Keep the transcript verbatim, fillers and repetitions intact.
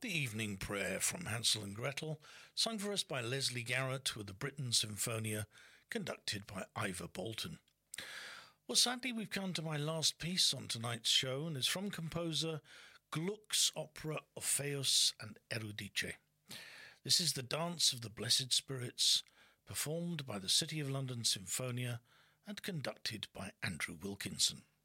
The Evening Prayer from Hansel and Gretel, sung for us by Leslie Garrett with the Britten Symphonia, conducted by Ivor Bolton. Well, sadly, we've come to my last piece on tonight's show, and it's from composer Gluck's opera Orpheus and Eurydice. This is the Dance of the Blessed Spirits, performed by the City of London Symphonia and conducted by Andrew Wilkinson.